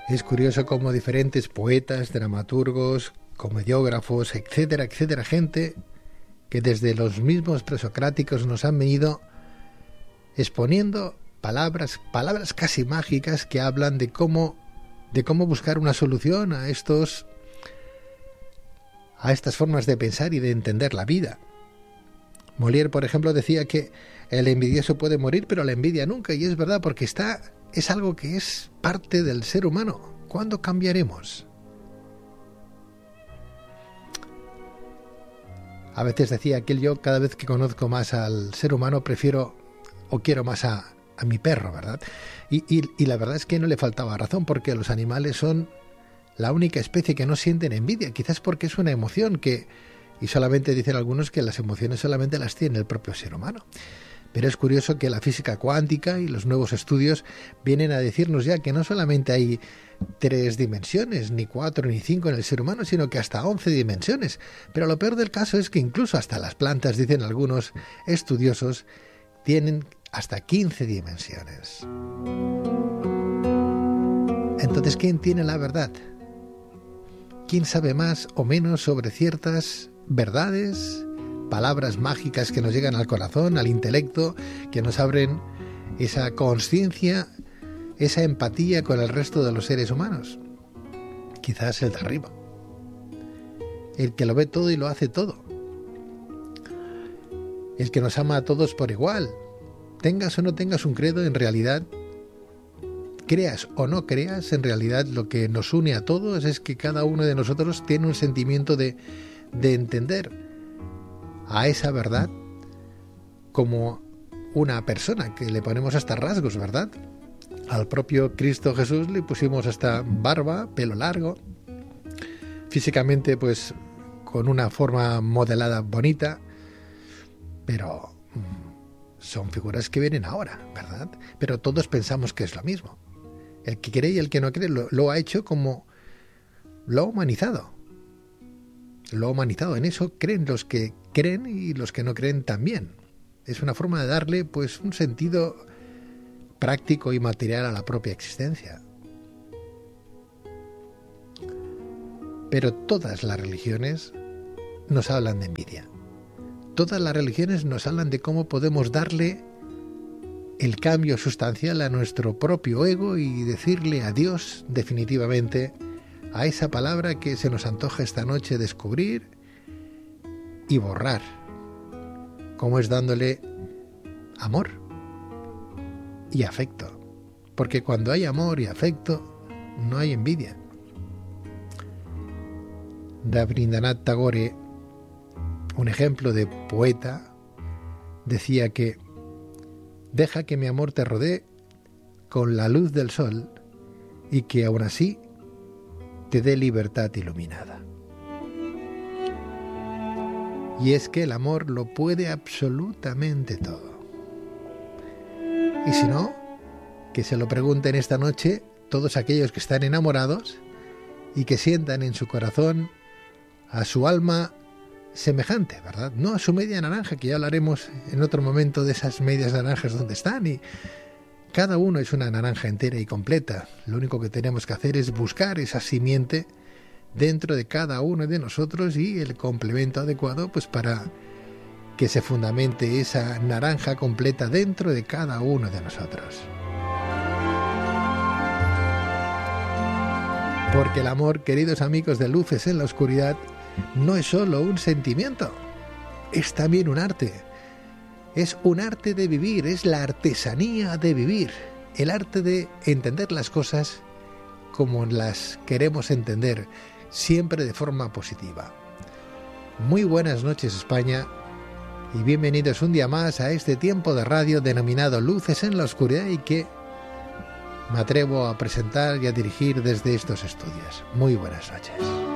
Es curioso cómo diferentes poetas, dramaturgos, comediógrafos, etcétera, etcétera, gente que desde los mismos presocráticos nos han venido exponiendo palabras casi mágicas que hablan de cómo buscar una solución a estas formas de pensar y de entender la vida. Molière, por ejemplo, decía que el envidioso puede morir, pero la envidia nunca, y es verdad, porque es algo que es parte del ser humano. ¿Cuándo cambiaremos? A veces decía que yo, cada vez que conozco más al ser humano, prefiero o quiero más a mi perro, ¿verdad? Y la verdad es que no le faltaba razón, porque los animales son la única especie que no sienten envidia, quizás porque es una emoción y solamente dicen algunos que las emociones solamente las tiene el propio ser humano. Pero es curioso que la física cuántica y los nuevos estudios vienen a decirnos ya que no solamente hay 3 dimensiones, ni 4 ni 5 en el ser humano, sino que hasta 11 dimensiones. Pero lo peor del caso es que incluso hasta las plantas, dicen algunos estudiosos, tienen hasta 15 dimensiones. Entonces, ¿quién tiene la verdad? ¿Quién sabe más o menos sobre ciertas verdades, palabras mágicas que nos llegan al corazón, al intelecto, que nos abren esa conciencia, esa empatía con el resto de los seres humanos? Quizás el de arriba, el que lo ve todo y lo hace todo, el que nos ama a todos por igual. Tengas o no tengas un credo, en realidad, creas o no creas, en realidad lo que nos une a todos es que cada uno de nosotros tiene un sentimiento de entender a esa verdad como una persona, que le ponemos hasta rasgos, ¿verdad? Al propio Cristo Jesús le pusimos hasta barba, pelo largo, físicamente pues con una forma modelada bonita, pero son figuras que vienen ahora, ¿verdad? Pero todos pensamos que es lo mismo. El que cree y el que no cree lo ha hecho como lo ha humanizado. Lo ha humanizado. En eso creen los que creen y los que no creen también. Es una forma de darle pues un sentido práctico y material a la propia existencia. Pero todas las religiones nos hablan de envidia. Todas las religiones nos hablan de cómo podemos darle el cambio sustancial a nuestro propio ego y decirle adiós definitivamente a esa palabra que se nos antoja esta noche descubrir y borrar, como es dándole amor y afecto, porque cuando hay amor y afecto no hay envidia. Rabindranath Tagore, un ejemplo de poeta, decía que deja que mi amor te rodee con la luz del sol y que aún así te dé libertad iluminada. Y es que el amor lo puede absolutamente todo. Y si no, que se lo pregunten esta noche todos aquellos que están enamorados y que sientan en su corazón a su alma semejante, ¿verdad? No a su media naranja, que ya hablaremos en otro momento de esas medias naranjas donde están, y cada uno es una naranja entera y completa. Lo único que tenemos que hacer es buscar esa simiente dentro de cada uno de nosotros y el complemento adecuado pues para que se fundamente esa naranja completa dentro de cada uno de nosotros. Porque el amor, queridos amigos de Luces en la Oscuridad, no es solo un sentimiento, es también un arte. Es un arte de vivir, es la artesanía de vivir, el arte de entender las cosas como las queremos entender, siempre de forma positiva. Muy buenas noches, España, y bienvenidos un día más a este tiempo de radio denominado Luces en la Oscuridad y que me atrevo a presentar y a dirigir desde estos estudios. Muy buenas noches.